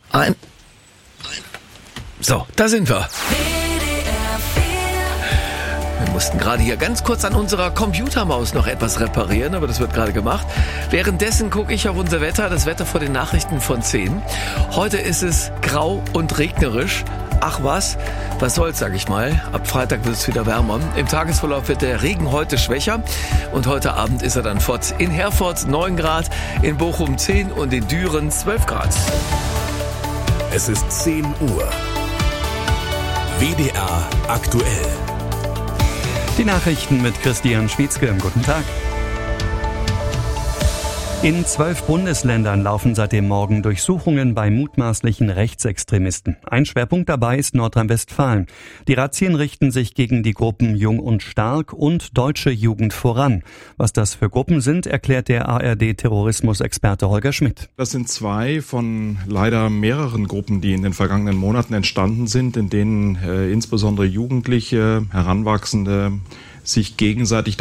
So, da sind wir. Wir mussten gerade hier ganz kurz an unserer Computermaus noch etwas reparieren, aber das wird gerade gemacht. Währenddessen gucke ich auf unser Wetter, das Wetter vor den Nachrichten von 10. Heute ist es grau und regnerisch. Ach was soll's, sag ich mal. Ab Freitag wird es wieder wärmer. Im Tagesverlauf wird der Regen heute schwächer und heute Abend ist er dann fort. In Herford 9 Grad, in Bochum 10 und in Düren 12 Grad. Es ist 10 Uhr. WDR aktuell. Die Nachrichten mit Christian Schwietzke. Guten Tag. In 12 Bundesländern laufen seit dem Morgen Durchsuchungen bei mutmaßlichen Rechtsextremisten. Ein Schwerpunkt dabei ist Nordrhein-Westfalen. Die Razzien richten sich gegen die Gruppen Jung und Stark und Deutsche Jugend voran. Was das für Gruppen sind, erklärt der ARD-Terrorismusexperte Holger Schmidt. Das sind 2 von leider mehreren Gruppen, die in den vergangenen Monaten entstanden sind, in denen insbesondere Jugendliche, Heranwachsende sich gegenseitig